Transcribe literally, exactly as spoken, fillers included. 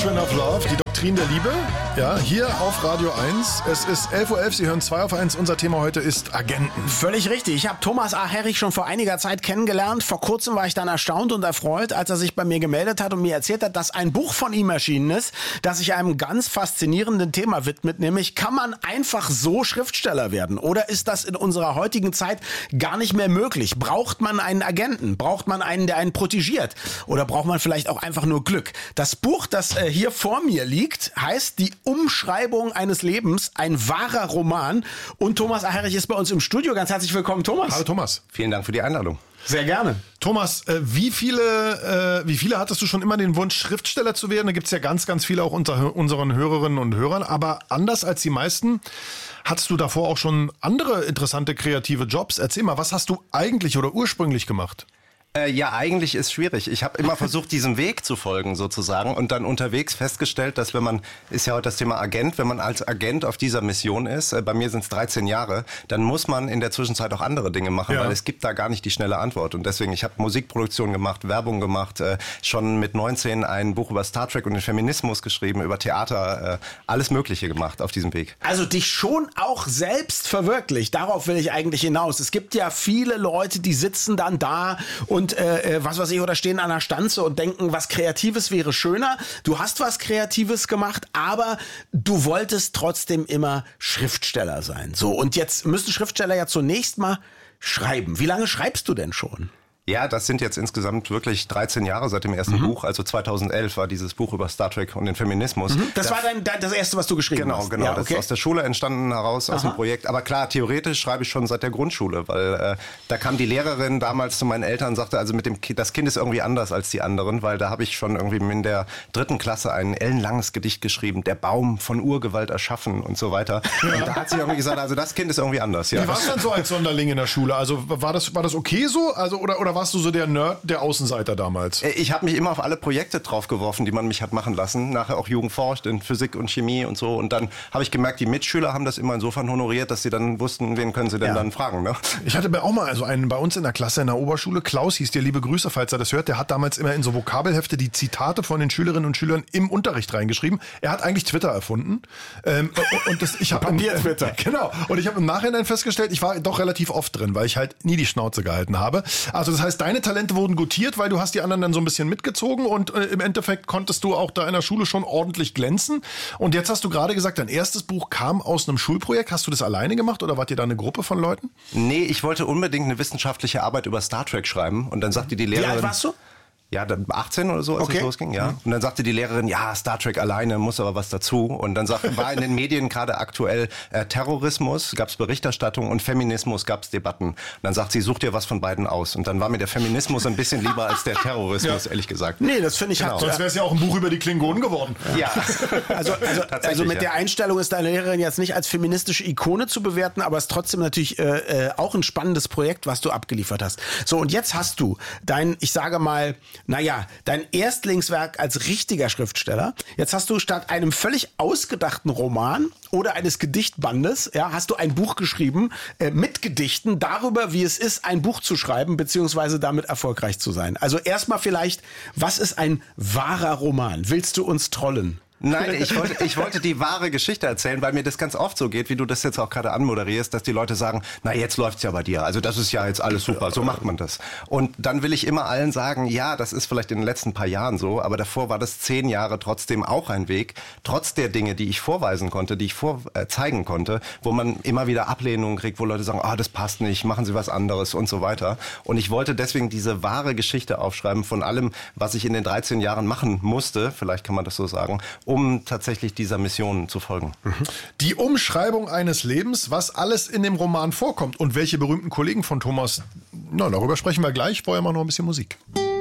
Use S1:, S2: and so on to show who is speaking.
S1: Doctrine of Love, die Doktrin der Liebe. Ja, hier auf Radio eins. Es ist elf Uhr elf, Sie hören zwei auf eins. Unser Thema heute ist Agenten.
S2: Völlig richtig. Ich habe Thomas A. Herrich schon vor einiger Zeit kennengelernt. Vor kurzem war ich dann erstaunt und erfreut, als er sich bei mir gemeldet hat und mir erzählt hat, dass ein Buch von ihm erschienen ist, das sich einem ganz faszinierenden Thema widmet, nämlich kann man einfach so Schriftsteller werden? Oder ist das in unserer heutigen Zeit gar nicht mehr möglich? Braucht man einen Agenten? Braucht man einen, der einen protegiert? Oder braucht man vielleicht auch einfach nur Glück? Das Buch, das äh, hier vor mir liegt, heißt Die Umschreibung eines Lebens, ein wahrer Roman. Und Thomas A. Herrich ist bei uns im Studio. Ganz herzlich willkommen, Thomas.
S1: Hallo Thomas.
S3: Vielen Dank für die Einladung.
S2: Sehr gerne.
S1: Thomas, äh, wie viele äh, wie viele hattest du schon immer den Wunsch, Schriftsteller zu werden? Da gibt es ja ganz, ganz viele auch unter unseren Hörerinnen und Hörern. Aber anders als die meisten, hattest du davor auch schon andere interessante kreative Jobs? Erzähl mal, was hast du eigentlich oder ursprünglich gemacht?
S3: Äh, ja, eigentlich ist schwierig. Ich habe immer versucht, diesem Weg zu folgen sozusagen und dann unterwegs festgestellt, dass wenn man, ist ja heute das Thema Agent, wenn man als Agent auf dieser Mission ist, äh, bei mir sind es dreizehn Jahre, dann muss man in der Zwischenzeit auch andere Dinge machen, ja. Weil es gibt da gar nicht die schnelle Antwort. Und deswegen, ich habe Musikproduktion gemacht, Werbung gemacht, äh, schon mit neunzehn ein Buch über Star Trek und den Feminismus geschrieben, über Theater, äh, alles Mögliche gemacht auf diesem Weg.
S2: Also dich schon auch selbst verwirklicht, darauf will ich eigentlich hinaus. Es gibt ja viele Leute, die sitzen dann da und Und äh, was weiß ich, oder stehen an der Stanze und denken, was Kreatives wäre schöner. Du hast was Kreatives gemacht, aber du wolltest trotzdem immer Schriftsteller sein. So, und jetzt müssen Schriftsteller ja zunächst mal schreiben. Wie lange schreibst du denn schon?
S3: Ja, das sind jetzt insgesamt wirklich dreizehn Jahre seit dem ersten mhm. Buch. Also zweitausendelf war dieses Buch über Star Trek und den Feminismus.
S2: Mhm. Das da, war dein, das erste, was du geschrieben
S3: genau,
S2: hast?
S3: Genau, genau.
S2: Ja, okay.
S3: Das ist aus der Schule entstanden heraus, aus Aha. dem Projekt. Aber klar, theoretisch schreibe ich schon seit der Grundschule, weil äh, da kam die Lehrerin damals zu meinen Eltern und sagte, also mit dem Kind, das Kind ist irgendwie anders als die anderen, weil da habe ich schon irgendwie in der dritten Klasse ein ellenlanges Gedicht geschrieben, der Baum von Urgewalt erschaffen und so weiter. Ja. Und da hat sie irgendwie gesagt, also das Kind ist irgendwie anders. Ja.
S1: Wie warst du denn so als Sonderling in der Schule? Also war das, war das okay so? Also, oder, oder warst du so der Nerd, der Außenseiter damals?
S3: Ich habe mich immer auf alle Projekte draufgeworfen, die man mich hat machen lassen. Nachher auch Jugend forscht in Physik und Chemie und so. Und dann habe ich gemerkt, die Mitschüler haben das immer insofern honoriert, dass sie dann wussten, wen können sie denn ja. dann fragen. Ne?
S1: Ich hatte auch mal also einen bei uns in der Klasse in der Oberschule, Klaus hieß der, liebe Grüße, falls er das hört, der hat damals immer in so Vokabelhefte die Zitate von den Schülerinnen und Schülern im Unterricht reingeschrieben. Er hat eigentlich Twitter erfunden. Ähm, und das, ich habe
S2: Papier-Twitter.
S1: Äh, genau. Und ich habe im Nachhinein festgestellt, ich war doch relativ oft drin, weil ich halt nie die Schnauze gehalten habe. Also das heißt, deine Talente wurden gutiert, weil du hast die anderen dann so ein bisschen mitgezogen und äh, im Endeffekt konntest du auch da in der Schule schon ordentlich glänzen. Und jetzt hast du gerade gesagt, dein erstes Buch kam aus einem Schulprojekt. Hast du das alleine gemacht oder wart ihr da eine Gruppe von Leuten?
S3: Nee, ich wollte unbedingt eine wissenschaftliche Arbeit über Star Trek schreiben und dann sagte die Lehrerin...
S2: Wie alt warst du?
S3: Ja, dann achtzehn oder so, als
S2: okay.
S3: es losging, ja. Und dann sagte die Lehrerin, ja, Star Trek alleine, muss aber was dazu. Und dann sagt, war in den Medien gerade aktuell äh, Terrorismus, gab es Berichterstattung und Feminismus, gab es Debatten. Und dann sagt sie, such dir was von beiden aus. Und dann war mir der Feminismus ein bisschen lieber als der Terrorismus, ja. ehrlich gesagt.
S2: Nee, das finde ich
S1: genau. Sonst wäre es ja auch ein Buch über die Klingonen geworden.
S3: Ja.
S2: also, also, also mit ja. der Einstellung ist deine Lehrerin jetzt nicht als feministische Ikone zu bewerten, aber es ist trotzdem natürlich äh, auch ein spannendes Projekt, was du abgeliefert hast. So, und jetzt hast du dein, ich sage mal, naja, dein Erstlingswerk als richtiger Schriftsteller. Jetzt hast du statt einem völlig ausgedachten Roman oder eines Gedichtbandes, ja, hast du ein Buch geschrieben äh, mit Gedichten darüber, wie es ist, ein Buch zu schreiben, beziehungsweise damit erfolgreich zu sein. Also erstmal vielleicht, was ist ein wahrer Roman? Willst du uns trollen?
S3: Nein, ich wollte, ich wollte die wahre Geschichte erzählen, weil mir das ganz oft so geht, wie du das jetzt auch gerade anmoderierst, dass die Leute sagen, na jetzt läuft's ja bei dir, also das ist ja jetzt alles super, so macht man das. Und dann will ich immer allen sagen, ja, das ist vielleicht in den letzten paar Jahren so, aber davor war das zehn Jahre trotzdem auch ein Weg, trotz der Dinge, die ich vorweisen konnte, die ich vorzeigen konnte, wo man immer wieder Ablehnungen kriegt, wo Leute sagen, ah, das passt nicht, machen Sie was anderes und so weiter. Und ich wollte deswegen diese wahre Geschichte aufschreiben von allem, was ich in den dreizehn Jahren machen musste, vielleicht kann man das so sagen, um tatsächlich dieser Mission zu folgen.
S1: Die Umschreibung eines Lebens, was alles in dem Roman vorkommt und welche berühmten Kollegen von Thomas, na, darüber sprechen wir gleich, vorher mal noch ein bisschen Musik.